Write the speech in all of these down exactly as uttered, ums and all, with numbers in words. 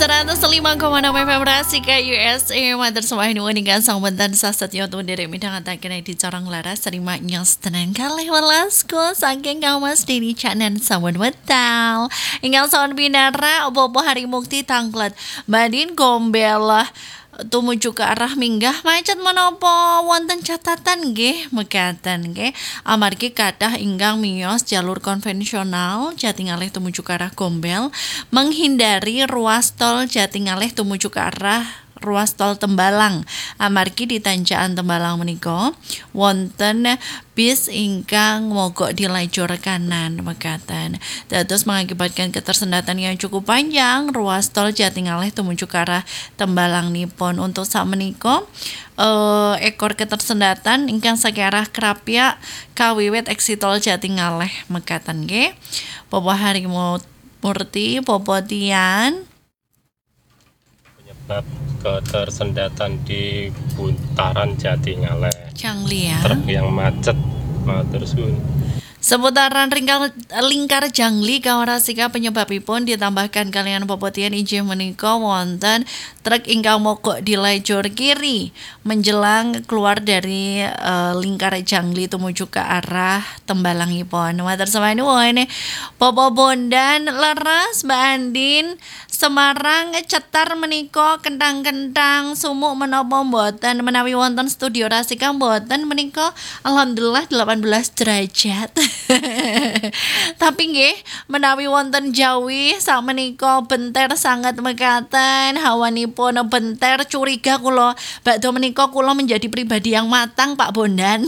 seratus lima koma enam F M Rasika U S A Mater semua ini uningan sang bentan sasat yotu dari midang atakin di corang laras terima nyos tenang kali walasku saking kawas dini canan sawan wetal inggal sawan binara opo-opo hari mukti tangklat badin gombel tumuju ke arah minggah macet menopo wonten catatan nggih mekaten nggih amargi kathah ingkang miyos jalur konvensional Jatingalih tumuju ke arah Gombel menghindari ruas tol Jatingalih tumuju ke arah ruas tol Tembalang amargi di tanjakan Tembalang menika wonten bis ingkang mogok di lajur kanan mekaten dados mengakibatkan ketersendatan yang cukup panjang ruas tol Jatingalih tumuju ke arah Tembalang nipun untuk sak menika eh, ekor ketersendatan ingkang saking arah Krapyak kawiwit eksitol Jatingalih mekaten nggih Bapak Harimau Murti Popotian penyebab ketersendatan di buntaran Jatingalih. Jangli ya. Truk yang macet, matur suwun. Seputaran lingkar, lingkar Jangli kawarasika penyebabipun ditambahkan kalian Popotian injih menika wonten truk ingkang mogok di lajur kiri menjelang keluar dari uh, lingkar Jangli tumuju ke arah Tembalangipun. Matur sampeyan ini Popo Bondan leres Mbak Andin Semarang cetar menika kentang-kentang sumuk menapa mboten menawi wonten studio Rasika mboten menika alhamdulillah delapan belas derajat. Tapi nggih menawi wonten Jawi sak menika benter sangat mekaten hawanipun benter curiga kula bakdo menika kula menjadi pribadi yang matang Pak Bondan.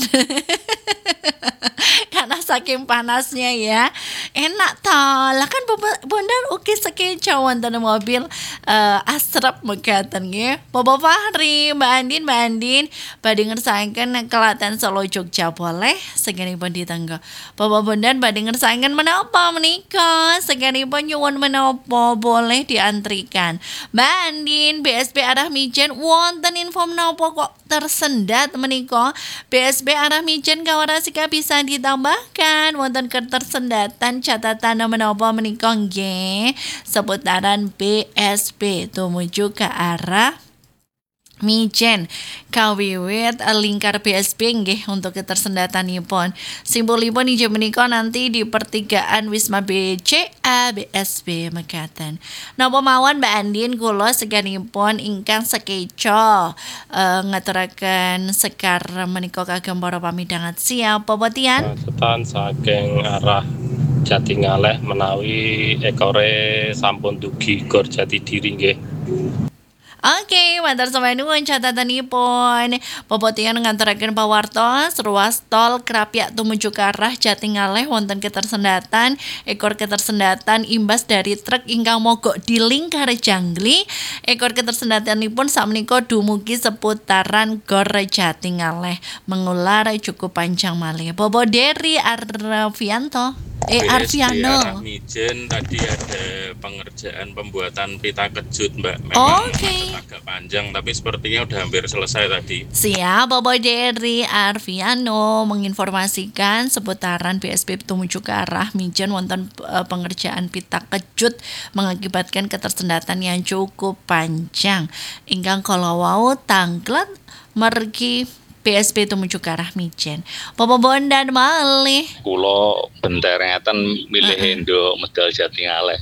Karena saking panasnya ya enak toh lah kan Bondan oke sekeca wonten mobil uh, asrep mekaten nggih Bapak Fahri Mbak Andin Mbak Andin badhe ngersakaken Klaten Solo Jogja boleh segenipun ditenggo Bapak Bondan badhe ngersakaken menapa menika segenipun nyuwun menapa boleh diantrikan Mbak Andin B S B arah Mijen wonten info menapa kok tersendat menika B S B arah Mijen kawarasika bisa ditambahkan wonten ketersendatan catatan menapa menika nggih seputaran B S B tumuju ke arah Mijen kawiwit lingkar B S B nggih untuk ketersendatanipun simbolipun injih menika nanti di pertigaan Wisma B C A B S B mekaten napa mawon Mbak Andin kula seganipun ingkang sekeca uh, ngaturaken sekar menika kagem para pamidangat siap Popotian Macetan saking arah Jatingalih menawi ekore sampun dugi Gor Jatidiri nggih. Oke, matur sampeyan nuwun catatanipun. Popotian nganturaken pawartos ruas tol Krapyak tumuju ke arah Jatingalih wonten ketersendatan ekor ketersendatan imbas dari truk ingkang mogok di lingkar Jangli. Ekor ketersendatanipun sakmenika dumugi seputaran Gor Jatingalih mengular cukup panjang malih. Bobo Deri Arfianto Eh Arfiano. Mijen tadi ada pengerjaan pembuatan pita kejut Mbak. Memang Oke. agak panjang tapi sepertinya udah hampir selesai tadi. Siap, Bobo Deri Arfiano menginformasikan seputaran B S B tumuju ke arah Mijen wonten uh, pengerjaan pita kejut mengakibatkan ketersendatan yang cukup panjang. Ingkang kala wau tangklet mergi B S B tumuju ke arah Mijen. Popo Bondan malih. Kulo bentereten milih Uh-uh. Endo medal Jatingalih.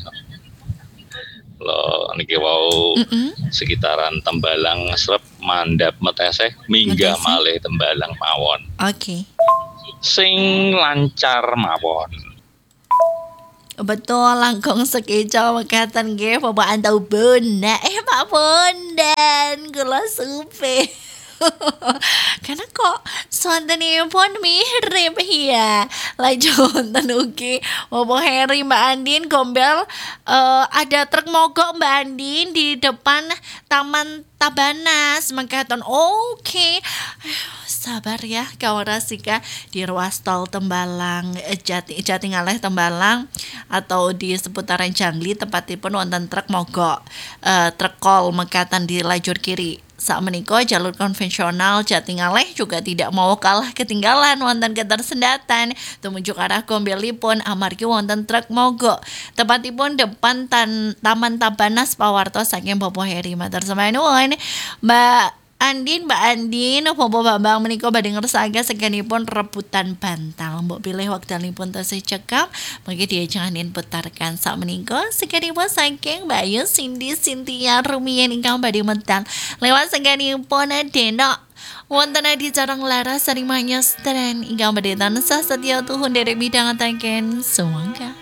Lo niki wau Mm-mm. sekitaran Tembalang srep mandap meteseh minggah Meteseh. malih Tembalang mawon. Oke. Sing lancar mawon. Betul langkung sekeca mekaten nggih Bapak Antau Bonda. Eh Pak Bondan kula supe. Karena kok sontenipun mirip ya. Laju wonten ugi Bapak Heri Mbak Andin Gombel uh, ada truk mogok Mbak Andin di depan Taman Tabanas mekaten. Oke. Sabar ya kawarasika di ruas tol Tembalang Jati, Jatingalih Tembalang atau di seputaran Jangli tempatipun wonten truk mogok uh, truk kol mekaten di lajur kiri Saat menika jalur konvensional Jatingaleh juga tidak mau kalah ketinggalan wonten ketersendatan tumuju arah Gombelipun amargi wonten truk mogok. Tepatipun depan tan Taman Tabanas pawartos saking Bapak Heri matur samanuwun. Mbak Andin, Mbak Andin, Bapak Bambang menika badhe ngersakaken segenipun rebutan bantal. Mbok pilih wekdalipun tasih cekap, mangke diajengaken putarkan sak menika segenipun saking Mbak Ayu Cindy Cynthia Rumiyin ingkang badhe medal lewat segenipun denok wonten di Carang Laras saring manyasten ingkang badhe tansah setya tuhun derek midhangetaken sumangga.